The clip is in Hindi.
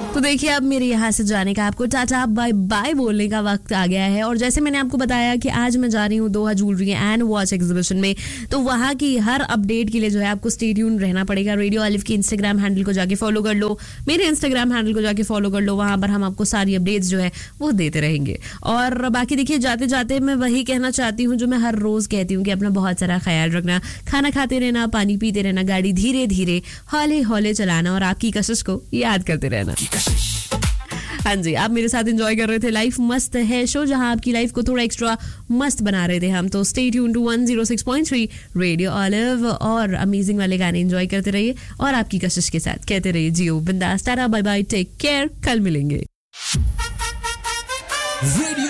तो देखिए अब मेरे यहाँ से जाने का, आपको टाटा बाय बाय बोलने का वक्त आ गया है। और जैसे मैंने आपको बताया कि आज मैं जा रही हूँ दोहा ज्वेलरी एंड वॉच एग्जीबिशन में, तो वहाँ की हर अपडेट के लिए जो है आपको स्टे ट्यून रहना पड़ेगा। रेडियो ऑलिव की इंस्टाग्राम हैंडल को जाके फॉलो कर लो, मेरे इंस्टाग्राम हैंडल को जाके फॉलो कर लो, वहाँ पर हम आपको सारी अपडेट्स जो है वो देते रहेंगे। और बाकी देखिए जाते जाते मैं वही कहना चाहती हूँ जो मैं हर रोज कहती हूँ कि अपना बहुत सारा ख्याल रखना, खाना खाते रहना, पानी पीते रहना, गाड़ी धीरे धीरे हौले हौले चलाना और आपकी कशिश को याद करते रहना। हाँ जी, आप मेरे साथ एंजॉय कर रहे थे लाइफ मस्त है शो, जहां आपकी लाइफ को थोड़ा एक्स्ट्रा मस्त बना रहे थे हम। तो stay tune to 106.3 radio olive और अमेजिंग वाले गाने एंजॉय करते रहिए और आपकी कशिश के साथ कहते रहिए जियो बिंदास। Tata bye bye, take care, कल मिलेंगे। रेडियो